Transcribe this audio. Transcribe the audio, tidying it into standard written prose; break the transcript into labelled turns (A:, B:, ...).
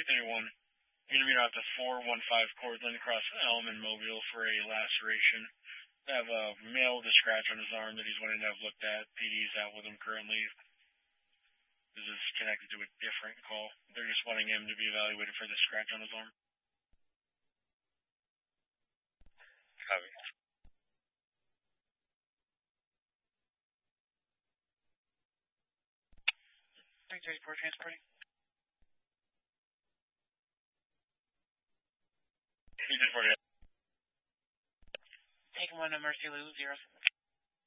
A: 331. Interviewed out to 415 Cortland across Elm and Mobile for a laceration. They have a male with a scratch on his arm that he's wanting to have looked at. PD's out with him currently. This is connected to a different call. They're just wanting him to be evaluated for the scratch on his arm.
B: Copy.
C: 334 transporting. Taking one to Mercy Lou, 0